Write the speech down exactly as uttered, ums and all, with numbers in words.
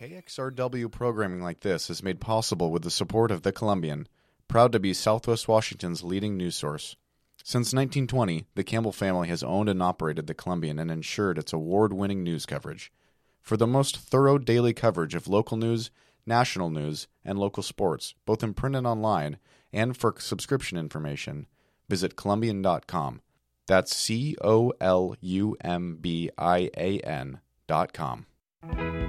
K X R W programming like this is made possible with the support of The Columbian, proud to be Southwest Washington's leading news source. Since nineteen twenty, the Campbell family has owned and operated The Columbian and ensured its award-winning news coverage. For the most thorough daily coverage of local news, national news, and local sports, both in print and online, and for subscription information, visit Columbian dot com. That's C O L U M B I A N dot com.